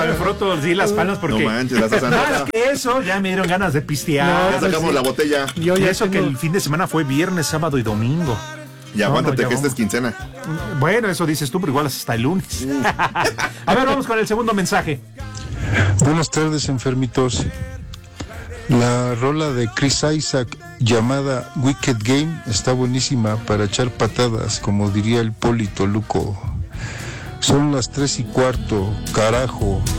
me froto las palmas porque... No manches, las más que eso, ya me dieron ganas de pistear. Ya sacamos la botella. Y eso que el fin de semana fue viernes, sábado y domingo. Y aguántate que esta es quincena. Bueno, eso dices tú, pero igual hasta el lunes. A ver, vamos con el segundo mensaje. Buenas tardes, enfermitos. La rola de Chris Isaac llamada Wicked Game está buenísima para echar patadas, como diría el Polito Luco. Son las 3:15, carajo.